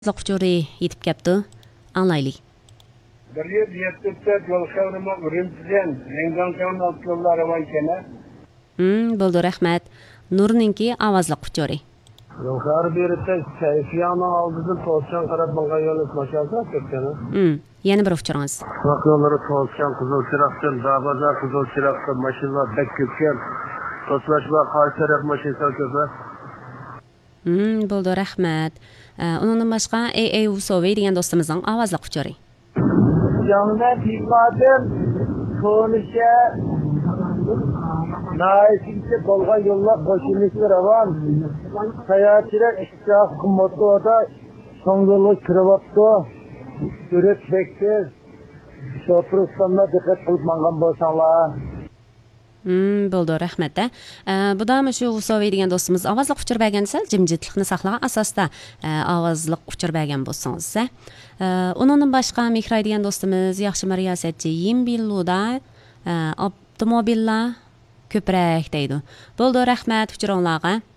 Uçuri yetib kepti. Anlaylik. Bir yıl yettibse yol xevrimi Ürümçiden, Rengankan alt yolları var kene. Bo'ldi, rahmat. Nurninki ovozli uçuri. Yol xevri birisi keyfiyana aldığı toğuşan karab bana yolu maşallah köpkene. Yana bir uçuringiz. Bak yolları toğuşan kızıl çıraktın, dağbaza kızıl çıraktın, maşinlar pek köpken. Toslaşma karşırak maşinler köpek. Bo'ldi, rahmat. Undan boshqa AA Usoviy degan do'stimizning ovozli uçuri. Yanına bilmadım, konuşa, naişimse bolga yolla koşulmuşlar avan. Seyahatçiler iştah kumotlu oda, son yolu kırıvattı, üret bektir. Şofrustanına dikkat kılıp mangan bolsanlar. Bo'ldi, rahmat. Bu da shu Usoviy degan do'stimiz ovozli uçur bergan sal jimjitlikni saqlagan asosda ovozli uçur bergan bo'lsangiz. Undan boshqa Mehray degan do'stimiz yaxshi riyosatchi Yimbilluda avtomobillar ko'proq deydi. Bo'ldi, rahmat uchuringlarga.